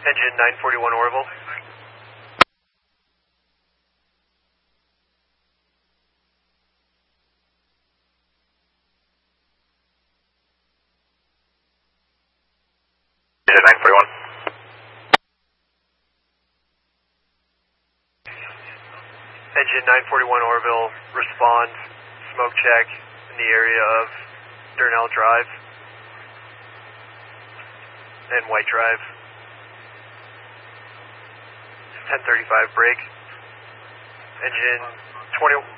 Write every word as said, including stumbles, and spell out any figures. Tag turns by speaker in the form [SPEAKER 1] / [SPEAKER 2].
[SPEAKER 1] Engine nine forty-one Orville.
[SPEAKER 2] Engine nine forty-one.
[SPEAKER 1] Engine nine forty-one Orville, respond, smoke check in the area of Durnell Drive and White Drive. ten thirty-five break. Engine twenty.